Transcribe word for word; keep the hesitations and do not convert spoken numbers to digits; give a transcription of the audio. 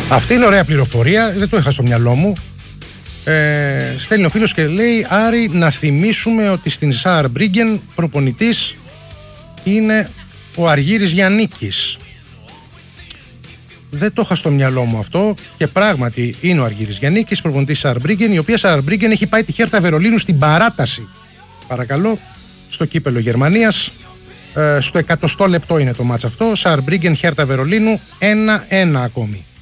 Αυτή είναι ωραία πληροφορία, δεν το είχα στο μυαλό μου. Ε, στέλνει ο φίλος και λέει: Άρη, να θυμίσουμε ότι στην Σαρμπρίγκεν προπονητής είναι ο Αργύρης Γιαννίκης. Δεν το είχα στο μυαλό μου αυτό και πράγματι είναι ο Αργύρης Γιαννίκης, προπονητής Σαρμπρίγκεν, η οποία Σαρμπρίγκεν έχει πάει τη Χέρτα Βερολίνου στην παράταση. Παρακαλώ, στο κύπελο Γερμανίας. Ε, στο εκατοστό λεπτό είναι το μάτς αυτό. Σαρμπρίγκεν Χέρτα Βερολίνου ένα ένα ακόμη.